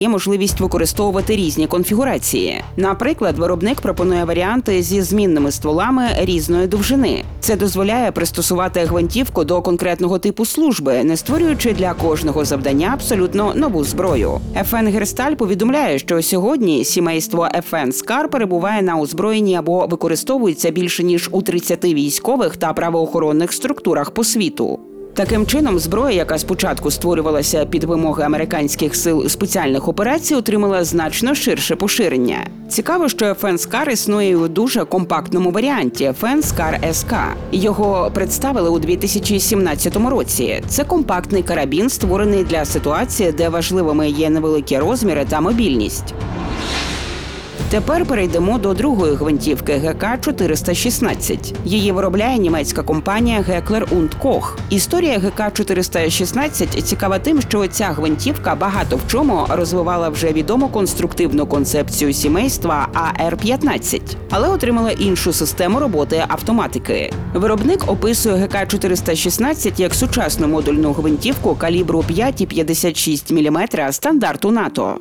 є можливість використовувати різні конфігурації. Наприклад, виробник пропонує варіанти зі змінними стволами різної довжини. Це дозволяє пристосувати гвинтівку до конкретного типу служби, не створюючи для кожного завдання абсолютно нову зброю. FN Герсталь повідомляє, що сьогодні сімейство FN SCAR перебуває на озброєнні або використовується більше ніж у 30 військових та правоохоронних структурах по світу. Таким чином, зброя, яка спочатку створювалася під вимоги американських сил спеціальних операцій, отримала значно ширше поширення. Цікаво, що FN SCAR існує у дуже компактному варіанті FN SCAR SK. Його представили у 2017 році. Це компактний карабін, створений для ситуації, де важливими є невеликі розміри та мобільність. Тепер перейдемо до другої гвинтівки ГК-416. Її виробляє німецька компанія Heckler & Koch. Історія ГК-416 цікава тим, що ця гвинтівка багато в чому розвивала вже відому конструктивну концепцію сімейства АР-15, але отримала іншу систему роботи автоматики. Виробник описує ГК-416 як сучасну модульну гвинтівку калібру 5,56 мм стандарту НАТО.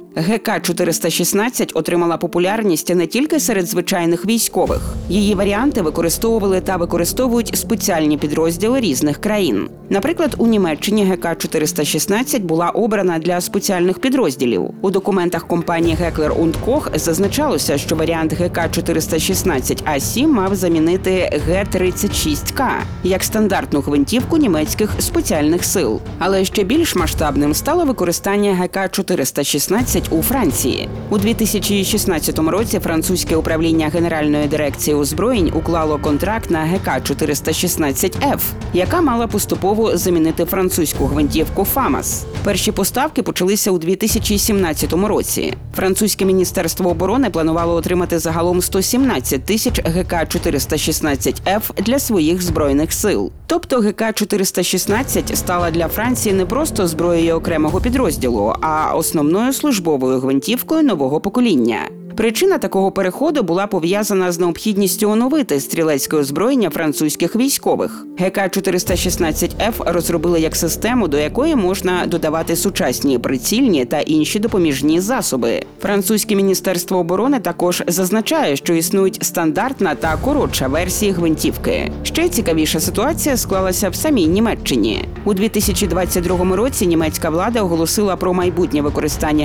ГК-416 отримала популярність не тільки серед звичайних військових. Її варіанти використовували та використовують спеціальні підрозділи різних країн. Наприклад, у Німеччині ГК-416 була обрана для спеціальних підрозділів. У документах компанії Heckler & Koch зазначалося, що варіант ГК-416А7 мав замінити Г-36К як стандартну гвинтівку німецьких спеціальних сил. Але ще більш масштабним стало використання ГК-416 у Франції. У 2016 році французьке управління Генеральної дирекції озброєнь уклало контракт на ГК-416Ф, яка мала поступово замінити французьку гвинтівку ФАМАС. Перші поставки почалися у 2017 році. Французьке міністерство оборони планувало отримати загалом 117 тисяч ГК-416Ф для своїх збройних сил. Тобто ГК-416 стала для Франції не просто зброєю окремого підрозділу, а основною службовою гвинтівкою нового покоління. Причина такого переходу була пов'язана з необхідністю оновити стрілецьке озброєння французьких військових. ГК-416Ф розробили як систему, до якої можна додавати сучасні прицільні та інші допоміжні засоби. Французьке міністерство оборони також зазначає, що існують стандартна та коротша версії гвинтівки. Ще цікавіша ситуація склалася в самій Німеччині. У 2022 році німецька влада оголосила про майбутнє використання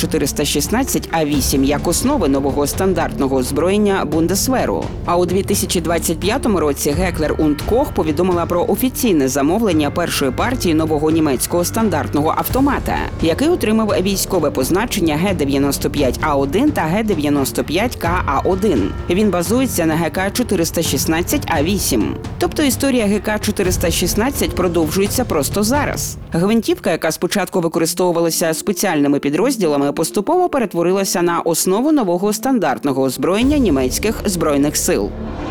ГК-416А8 як основи нового стандартного озброєння Бундесверу. А у 2025 році Heckler & Koch повідомила про офіційне замовлення першої партії нового німецького стандартного автомата, який отримав військове позначення Г-95А1 та Г-95КА1. Він базується на ГК-416А8. Тобто історія ГК-416 продовжується просто зараз. Гвинтівка, яка спочатку використовувалася спеціальними підрозділами, поступово перетворилася на основу нового стандартного озброєння німецьких збройних сил.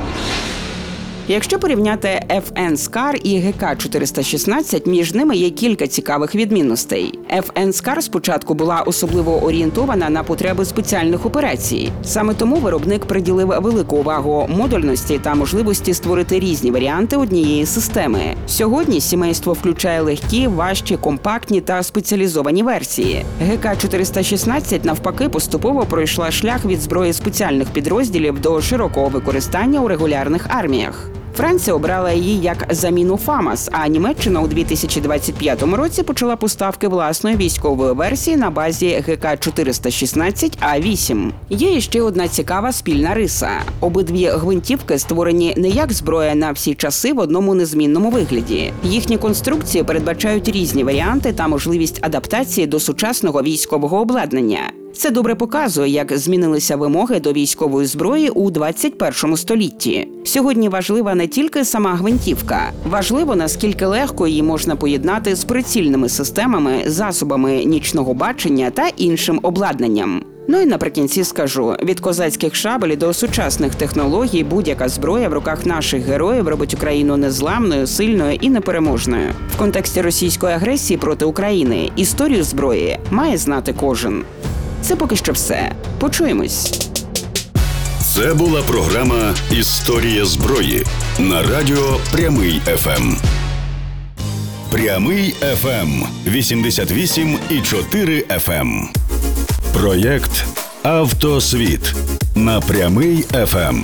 Якщо порівняти FN SCAR і ГК-416, між ними є кілька цікавих відмінностей. FN SCAR спочатку була особливо орієнтована на потреби спеціальних операцій. Саме тому виробник приділив велику увагу модульності та можливості створити різні варіанти однієї системи. Сьогодні сімейство включає легкі, важчі, компактні та спеціалізовані версії. ГК-416, навпаки, поступово пройшла шлях від зброї спеціальних підрозділів до широкого використання у регулярних арміях. Франція обрала її як заміну ФАМАС, а Німеччина у 2025 році почала поставки власної військової версії на базі ГК-416А8. Є ще одна цікава спільна риса. Обидві гвинтівки створені не як зброя на всі часи в одному незмінному вигляді. Їхні конструкції передбачають різні варіанти та можливість адаптації до сучасного військового обладнання. Це добре показує, як змінилися вимоги до військової зброї у 21 столітті. Сьогодні важлива не тільки сама гвинтівка. Важливо, наскільки легко її можна поєднати з прицільними системами, засобами нічного бачення та іншим обладнанням. Ну і наприкінці скажу, від козацьких шабель до сучасних технологій будь-яка зброя в руках наших героїв робить Україну незламною, сильною і непереможною. В контексті російської агресії проти України історію зброї має знати кожен. Це поки що все. Почуємось. Це була програма «Історія зброї» на радіо «Прямий ФМ». «Прямий ФМ» 88,4 FM. Проєкт «Автосвіт» на Прямий ФМ.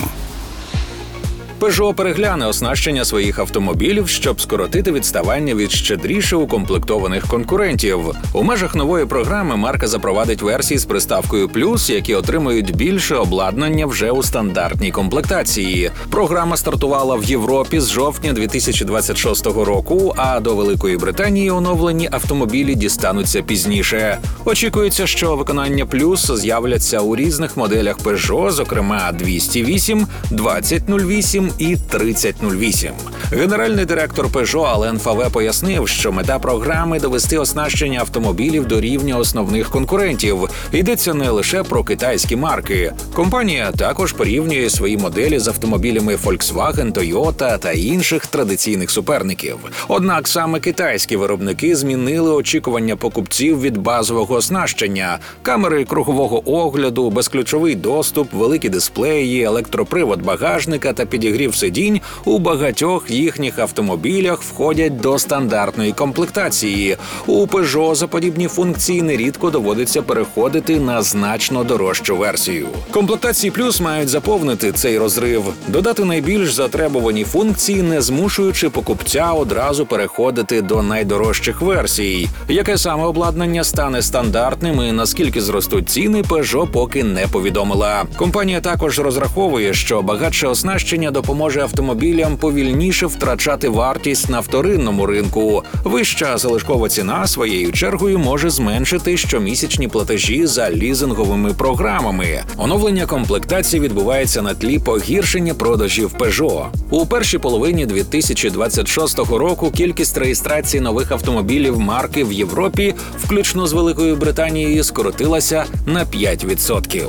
Peugeot перегляне оснащення своїх автомобілів, щоб скоротити відставання від щедріше укомплектованих конкурентів. У межах нової програми марка запровадить версії з приставкою «Плюс», які отримують більше обладнання вже у стандартній комплектації. Програма стартувала в Європі з жовтня 2026 року, а до Великої Британії оновлені автомобілі дістануться пізніше. Очікується, що виконання «Плюс» з'являться у різних моделях Peugeot, зокрема 208, 2008 і 3008. Генеральний директор Peugeot Ален Фаве пояснив, що мета програми – довести оснащення автомобілів до рівня основних конкурентів. Йдеться не лише про китайські марки. Компанія також порівнює свої моделі з автомобілями Volkswagen, Toyota та інших традиційних суперників. Однак саме китайські виробники змінили очікування покупців від базового оснащення. Камери кругового огляду, безключовий доступ, великі дисплеї, електропривод багажника та підігрів сидінь у багатьох їхніх автомобілях входять до стандартної комплектації. У Peugeot за подібні функції нерідко доводиться переходити на значно дорожчу версію. Комплектації «Плюс» мають заповнити цей розрив, додати найбільш затребувані функції, не змушуючи покупця одразу переходити до найдорожчих версій. Яке саме обладнання стане стандартним і наскільки зростуть ціни, Peugeot поки не повідомила. Компанія також розраховує, що багатше оснащення допоможе автомобілям повільніше втрачати вартість на вторинному ринку. Вища залишкова ціна своєю чергою може зменшити щомісячні платежі за лізинговими програмами. Оновлення комплектації відбувається на тлі погіршення продажів Peugeot. У першій половині 2026 року кількість реєстрацій нових автомобілів марки в Європі, включно з Великою Британією, скоротилася на 5%.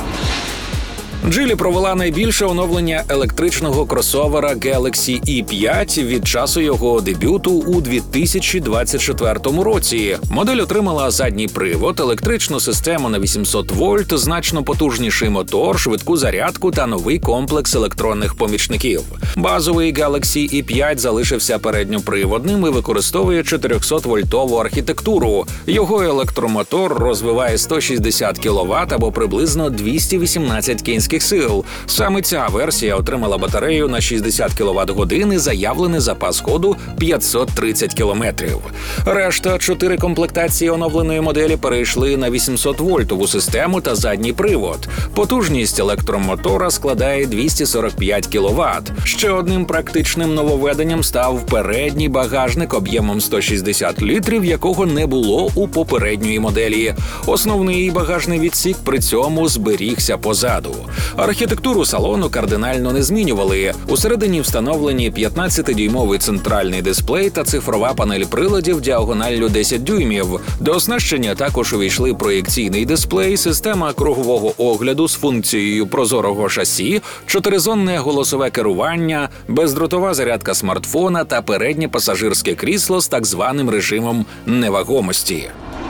Geely провела найбільше оновлення електричного кросовера Galaxy E5 від часу його дебюту у 2024 році. Модель отримала задній привод, електричну систему на 800 вольт, значно потужніший мотор, швидку зарядку та новий комплекс електронних помічників. Базовий Galaxy E5 залишився передньоприводним і використовує 400-вольтову архітектуру. Його електромотор розвиває 160 кВт або приблизно 218 кінських сил. Саме ця версія отримала батарею на 60 кВт-годин і заявлений запас ходу 530 км. Решта 4 комплектації оновленої моделі перейшли на 800-вольтову систему та задній привод. Потужність електромотора складає 245 кВт. Ще одним практичним нововведенням став передній багажник об'ємом 160 літрів, якого не було у попередньої моделі. Основний багажний відсік при цьому зберігся позаду. Архітектуру салону кардинально не змінювали. Усередині встановлені 15-дюймовий центральний дисплей та цифрова панель приладів діагоналлю 10 дюймів. До оснащення також увійшли проєкційний дисплей, система кругового огляду з функцією прозорого шасі, 4-зонне голосове керування, бездротова зарядка смартфона та переднє пасажирське крісло з так званим режимом невагомості.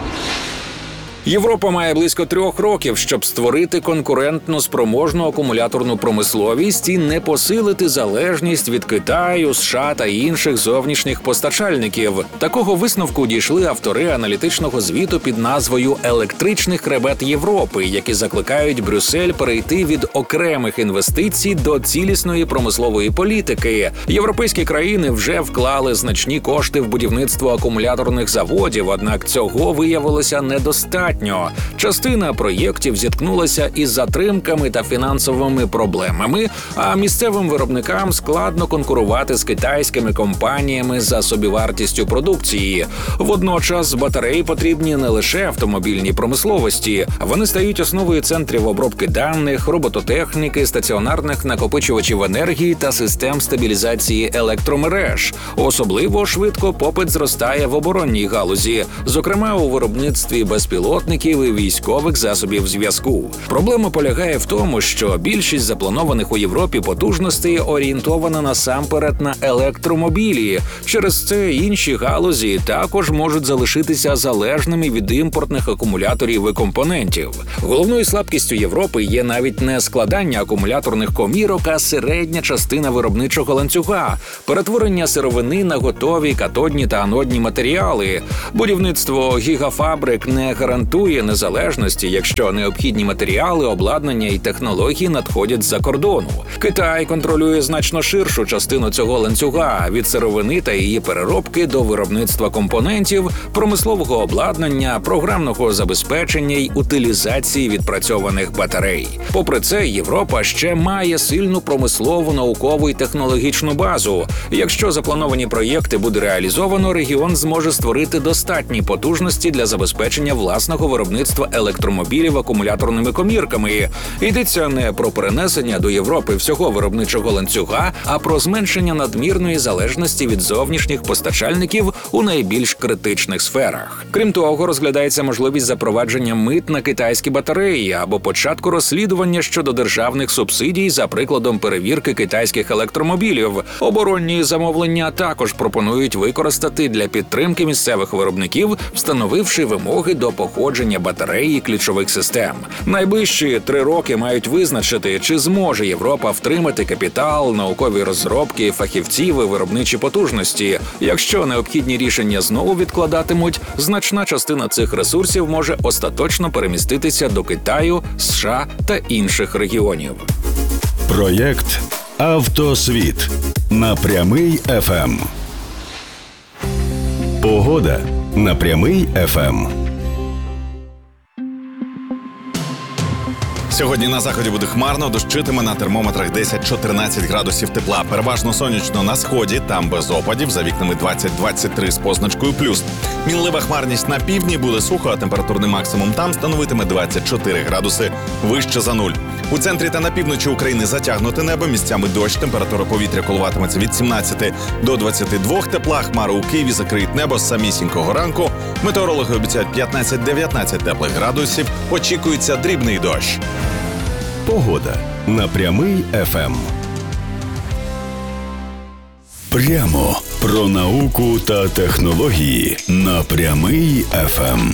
Європа має близько 3 років, щоб створити конкурентно спроможну акумуляторну промисловість і не посилити залежність від Китаю, США та інших зовнішніх постачальників. Такого висновку дійшли автори аналітичного звіту під назвою «Електричний хребет Європи», які закликають Брюссель перейти від окремих інвестицій до цілісної промислової політики. Європейські країни вже вклали значні кошти в будівництво акумуляторних заводів, однак цього виявилося недостатньо. Частина проєктів зіткнулася із затримками та фінансовими проблемами, а місцевим виробникам складно конкурувати з китайськими компаніями за собівартістю продукції. Водночас батареї потрібні не лише автомобільній промисловості. Вони стають основою центрів обробки даних, робототехніки, стаціонарних накопичувачів енергії та систем стабілізації електромереж. Особливо швидко попит зростає в оборонній галузі, зокрема у виробництві безпілотників і військових засобів зв'язку. Проблема полягає в тому, що більшість запланованих у Європі потужностей орієнтована насамперед на електромобілі. Через це інші галузі також можуть залишитися залежними від імпортних акумуляторів і компонентів. Головною слабкістю Європи є навіть не складання акумуляторних комірок, а середня частина виробничого ланцюга, перетворення сировини на готові катодні та анодні матеріали. Будівництво гігафабрик не гарантує гарантує незалежності, якщо необхідні матеріали, обладнання і технології надходять з-за кордону. Китай контролює значно ширшу частину цього ланцюга – від сировини та її переробки до виробництва компонентів, промислового обладнання, програмного забезпечення й утилізації відпрацьованих батарей. Попри це, Європа ще має сильну промислову, наукову і технологічну базу. Якщо заплановані проєкти буде реалізовано, регіон зможе створити достатні потужності для забезпечення власного виробництва електромобілів акумуляторними комірками. Йдеться не про перенесення до Європи всього виробничого ланцюга, а про зменшення надмірної залежності від зовнішніх постачальників у найбільш критичних сферах. Крім того, розглядається можливість запровадження мит на китайські батареї або початку розслідування щодо державних субсидій за прикладом перевірки китайських електромобілів. Оборонні замовлення також пропонують використати для підтримки місцевих виробників, встановивши вимоги до походження батарей і ключових систем. Найближчі 3 роки мають визначити, чи зможе Європа втримати капітал, наукові розробки, фахівців і виробничі потужності. Якщо необхідні рішення знову відкладатимуть, значна частина цих ресурсів може остаточно переміститися до Китаю, США та інших регіонів. Проєкт «Автосвіт» на Прямий ФМ. Погода на Прямий ФМ. Сьогодні на заході буде хмарно, дощитиме, на термометрах 10-14 градусів тепла. Переважно сонячно на сході, там без опадів, за вікнами 20-23 з позначкою плюс. Мінлива хмарність на півдні, буде сухо, а температурний максимум там становитиме 24 градуси вище за нуль. У центрі та на півночі України затягнуте небо, місцями дощ, температура повітря коливатиметься від 17 до 22 тепла, хмари у Києві закриють небо з самісінького ранку. Метеорологи обіцяють 15-19 теплих градусів, очікується дрібний дощ. Погода на Прямий ФМ. Прямо про науку та технології на Прямий ФМ.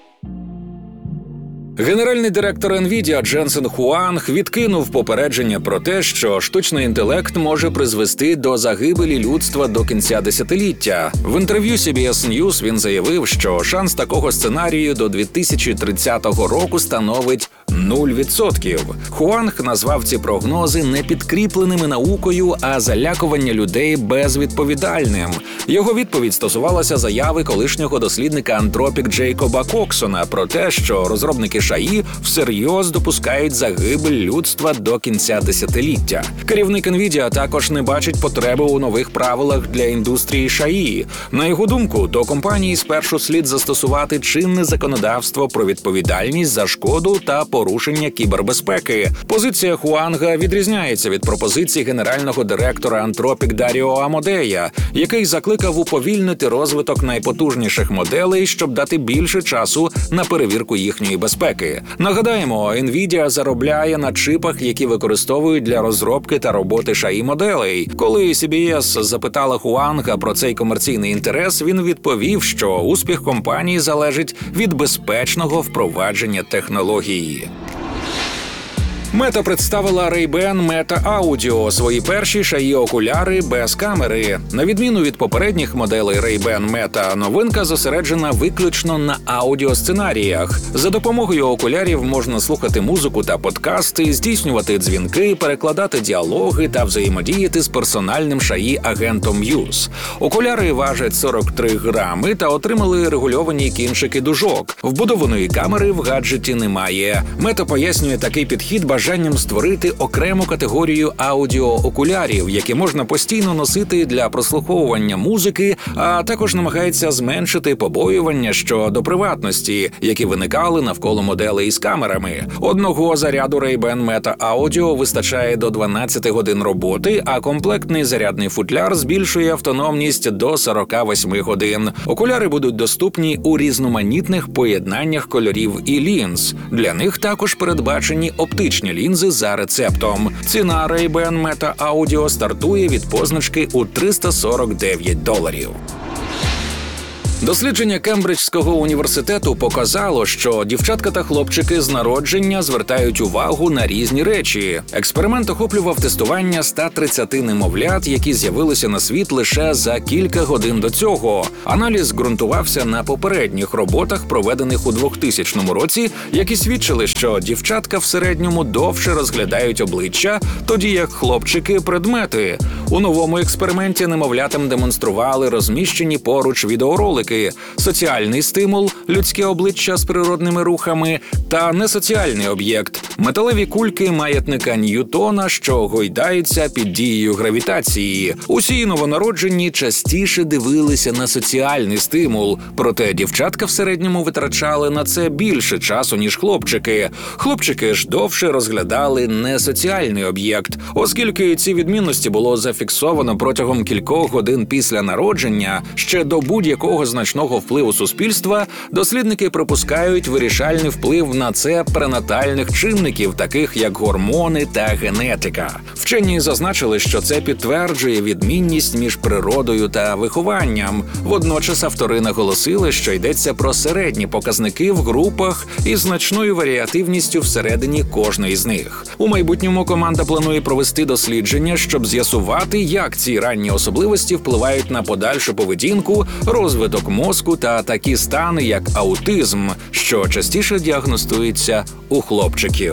Генеральний директор NVIDIA Дженсен Хуанг відкинув попередження про те, що штучний інтелект може призвести до загибелі людства до кінця десятиліття. В інтерв'ю CBS News він заявив, що шанс такого сценарію до 2030 року становить 0%. Хуанг назвав ці прогнози не підкріпленими наукою, а залякування людей безвідповідальним. Його відповідь стосувалася заяви колишнього дослідника Anthropic Джейкоба Коксона про те, що розробники ШАІ всерйоз допускають загибель людства до кінця десятиліття. Керівник NVIDIA також не бачить потреби у нових правилах для індустрії ШАІ. На його думку, до компанії спершу слід застосувати чинне законодавство про відповідальність за шкоду та порушення кібербезпеки. Позиція Хуанга відрізняється від пропозицій генерального директора Anthropic Даріо Амодея, який закликав уповільнити розвиток найпотужніших моделей, щоб дати більше часу на перевірку їхньої безпеки. Нагадаємо, NVIDIA заробляє на чипах, які використовують для розробки та роботи ШАІ-моделей. Коли CBS запитала Хуанга про цей комерційний інтерес, він відповів, що успіх компанії залежить від безпечного впровадження технології. Мета представила Ray-Ban Meta Audio – свої перші ШАІ-окуляри без камери. На відміну від попередніх моделей Ray-Ban Meta, новинка зосереджена виключно на аудіосценаріях. За допомогою окулярів можна слухати музику та подкасти, здійснювати дзвінки, перекладати діалоги та взаємодіяти з персональним ШАІ-агентом Muse. Окуляри важать 43 грами та отримали регульовані кінчики дужок. Вбудованої камери в гаджеті немає. Мета пояснює такий підхід бажанням створити окрему категорію аудіоокулярів, які можна постійно носити для прослуховування музики, а також намагається зменшити побоювання щодо приватності, які виникали навколо моделей із камерами. Одного заряду Ray-Ban Meta Audio вистачає до 12 годин роботи, а комплектний зарядний футляр збільшує автономність до 48 годин. Окуляри будуть доступні у різноманітних поєднаннях кольорів і лінз. Для них також передбачені оптичні лінзи за рецептом. Ціна Ray-Ban Meta Audio стартує від позначки у $349. Дослідження Кембриджського університету показало, що дівчатка та хлопчики з народження звертають увагу на різні речі. Експеримент охоплював тестування 130 немовлят, які з'явилися на світ лише за кілька годин до цього. Аналіз ґрунтувався на попередніх роботах, проведених у 2000 році, які свідчили, що дівчатка в середньому довше розглядають обличчя, тоді як хлопчики – предмети. У новому експерименті немовлятам демонстрували розміщені поруч відеоролики, соціальний стимул, людське обличчя з природними рухами та несоціальний об'єкт – металеві кульки маятника Ньютона, що гойдаються під дією гравітації. Усі новонароджені частіше дивилися на соціальний стимул, проте дівчатка в середньому витрачали на це більше часу, ніж хлопчики. Хлопчики ж довше розглядали несоціальний об'єкт. Оскільки ці відмінності було зафіксовано протягом кількох годин після народження, ще до будь-якого значного впливу суспільства, дослідники припускають вирішальний вплив на це пренатальних чинників, таких як гормони та генетика. Вчені зазначили, що це підтверджує відмінність між природою та вихованням. Водночас автори наголосили, що йдеться про середні показники в групах із значною варіативністю всередині кожної з них. У майбутньому команда планує провести дослідження, щоб з'ясувати, як ці ранні особливості впливають на подальшу поведінку, розвиток мозку та такі стани, як аутизм, що частіше діагностуються у хлопчиків.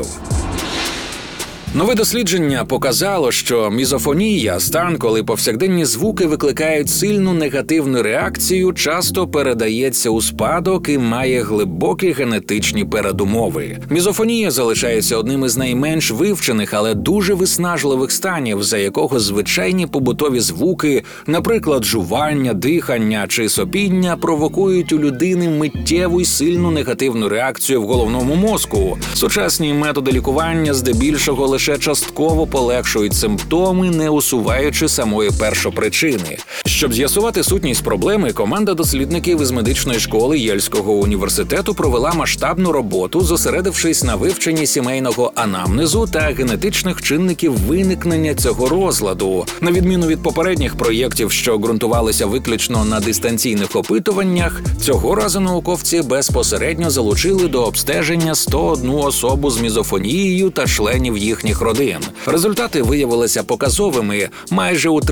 Нове дослідження показало, що мізофонія – стан, коли повсякденні звуки викликають сильну негативну реакцію, часто передається у спадок і має глибокі генетичні передумови. Мізофонія залишається одним із найменш вивчених, але дуже виснажливих станів, за якого звичайні побутові звуки, наприклад, жування, дихання чи сопіння, провокують у людини миттєву й сильну негативну реакцію в головному мозку. Сучасні методи лікування здебільшого лише частково полегшують симптоми, не усуваючи самої першопричини. Щоб з'ясувати сутність проблеми, команда дослідників із медичної школи Єльського університету провела масштабну роботу, зосередившись на вивченні сімейного анамнезу та генетичних чинників виникнення цього розладу. На відміну від попередніх проєктів, що ґрунтувалися виключно на дистанційних опитуваннях, цього разу науковці безпосередньо залучили до обстеження 101 особу з мізофонією та членів їхніх родин. Результати виявилися показовими. Майже у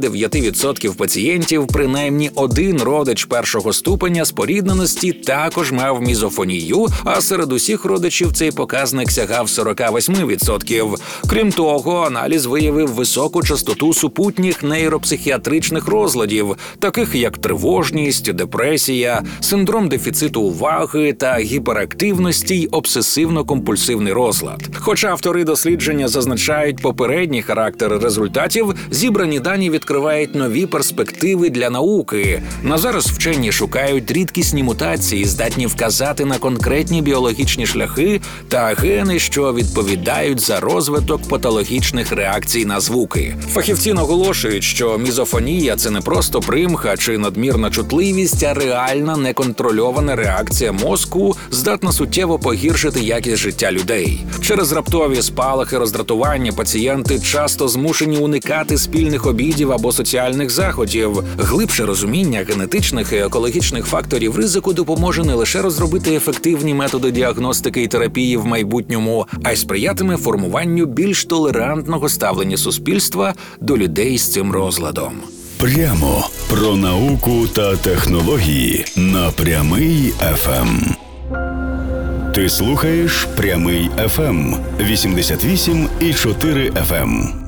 39% пацієнтів принаймні один родич першого ступеня спорідненості також мав мізофонію, а серед усіх родичів цей показник сягав 48%. Крім того, аналіз виявив високу частоту супутніх нейропсихіатричних розладів, таких як тривожність, депресія, синдром дефіциту уваги та гіперактивності й обсесивно-компульсивний розлад. Хоча автори дослідження зазначають попередній характер результатів, зібрані дані відкривають нові перспективи для науки. На зараз вчені шукають рідкісні мутації, здатні вказати на конкретні біологічні шляхи та гени, що відповідають за розвиток патологічних реакцій на звуки. Фахівці наголошують, що мізофонія – це не просто примха чи надмірна чутливість, а реальна неконтрольована реакція мозку, здатна суттєво погіршити якість життя людей. Через раптові спалахи роздратування пацієнти часто змушені уникати спільних обідів або соціальних заходів. Глибше розуміння генетичних і екологічних факторів ризику допоможе не лише розробити ефективні методи діагностики і терапії в майбутньому, а й сприятиме формуванню більш толерантного ставлення суспільства до людей з цим розладом. Прямо про науку та технології на Прямий ФМ. Ти слухаєш Прямий ФМ 88,4 FM.